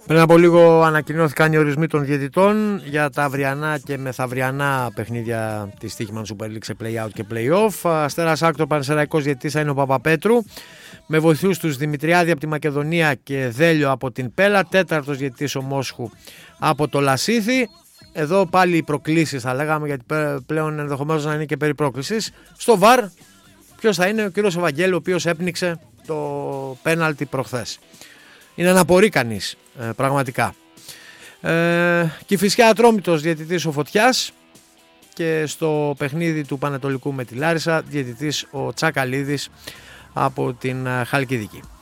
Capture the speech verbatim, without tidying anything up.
Πριν από λίγο ανακοινώθηκαν οι ορισμοί των διαιτητών για τα αυριανά και μεθαυριανά παιχνίδια της Στοίχημαν Super League σε play-out και play-off. Αστέρας Άκτορ Πανσεραϊκός διαιτητής θα είναι ο Παπαπέτρου, με βοηθούς τους Δημητριάδη από τη Μακεδονία και Δέλιο από την Πέλα. Τέταρτος διαιτητής ο Μόσχου από το Λασίθι. Εδώ πάλι οι προκλήσεις θα λέγαμε, γιατί πλέον ενδεχομένως να είναι και περί πρόκλησης. Στο βαρ ποιος θα είναι? Ο κύριος Ευαγγέλου, ο οποίος έπνιξε το πέναλτι προχθές. Είναι να απορεί κανείς, ε, πραγματικά. Ε, Κηφισιά Ατρόμητος διαιτητής ο Φωτιάς, και στο παιχνίδι του Πανετολικού με τη Λάρισα διαιτητής ο Τσακαλίδης από την Χαλκιδική.